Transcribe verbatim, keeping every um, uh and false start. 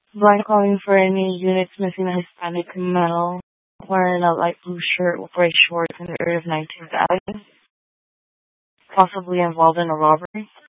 Blind calling for any units missing a Hispanic male wearing a light blue shirt with gray shorts in the area of nineteenth Avenue, possibly involved in a robbery.